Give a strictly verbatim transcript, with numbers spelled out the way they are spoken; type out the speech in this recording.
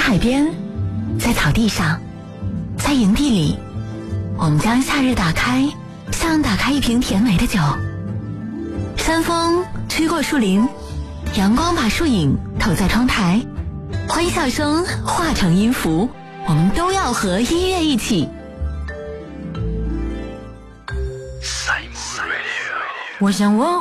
海边，在草地上，在营地里，我们将夏日打开，像打开一瓶甜美的酒。山风吹过树林，阳光把树影投在窗台，欢笑声化成音符，我们都要和音乐一起。 我想我